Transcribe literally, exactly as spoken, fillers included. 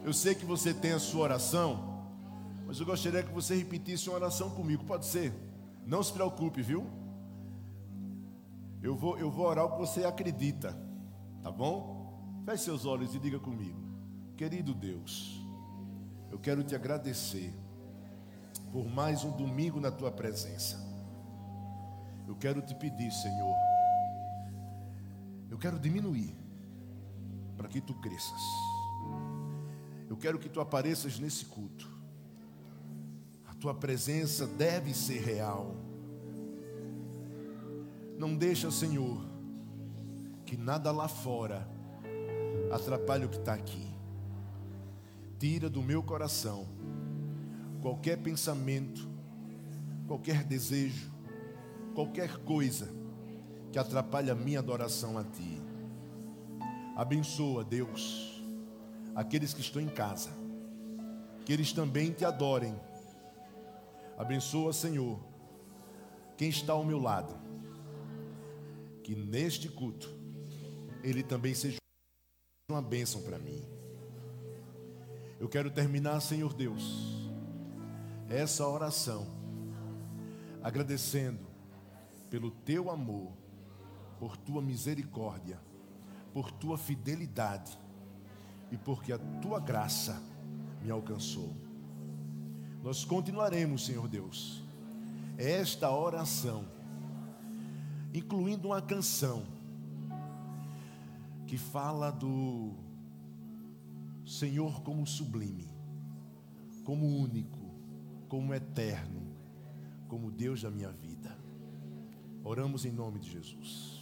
Eu sei que você tem a sua oração, mas eu gostaria que você repetisse uma oração comigo, pode ser? Não se preocupe, viu? Eu vou, eu vou orar o que você acredita, tá bom? Feche seus olhos e diga comigo: querido Deus, eu quero te agradecer por mais um domingo na tua presença. Eu quero te pedir, Senhor, eu quero diminuir para que tu cresças. Eu quero que tu apareças nesse culto. A tua presença deve ser real. Não deixa, Senhor, que nada lá fora atrapalhe o que está aqui. Tira do meu coração qualquer pensamento, qualquer desejo, qualquer coisa que atrapalhe a minha adoração a ti. Abençoa, Deus, aqueles que estão em casa, que eles também te adorem. Abençoa, Senhor, quem está ao meu lado, que neste culto ele também seja uma bênção para mim. Eu quero terminar, Senhor Deus, essa oração agradecendo pelo teu amor, por tua misericórdia, por tua fidelidade e porque a tua graça me alcançou. Nós continuaremos, Senhor Deus, esta oração, incluindo uma canção que fala do Senhor como sublime, como único, como eterno, como Deus da minha vida. Oramos em nome de Jesus.